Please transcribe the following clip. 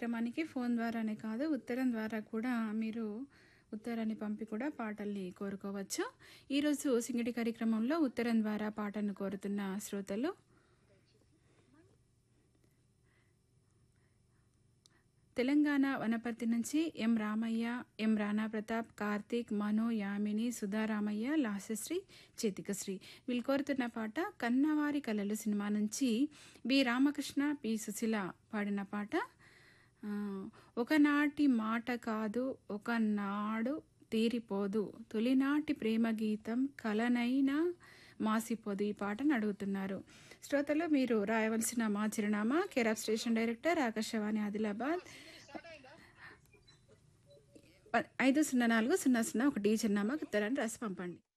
కార్యక్రమానికి ఫోన్ ద్వారానే కాదు, ఉత్తరం ద్వారా కూడా మీరు ఉత్తరాన్ని పంపి కూడా పాటల్ని కోరుకోవచ్చు. ఈరోజు సింగిడి కార్యక్రమంలో ఉత్తరం ద్వారా పాటను కోరుతున్న శ్రోతలు తెలంగాణ వనపర్తి నుంచి ఎం రామయ్య, ఎం రాణా ప్రతాప్, కార్తీక్, మనో, యామిని, సుధారామయ్య, లాస్యశ్రీ, చేతికశ్రీ వీళ్ళు కోరుతున్న పాట కన్నవారి కలలు సినిమా నుంచి బి రామకృష్ణ, పి సుశీల పాడిన పాట. ఒకనాటి మాట కాదు ఒకనాడు తీరిపోదు, తొలినాటి ప్రేమ గీతం కలనైనా మాసిపోదు, ఈ పాటను అడుగుతున్నారు శ్రోతలు. మీరు రాయవలసిన మా చిరునామా care of station director Akashvani Adilabad 504001 చిరునామాకు ఉత్తరాన్ని రాసి పంపండి.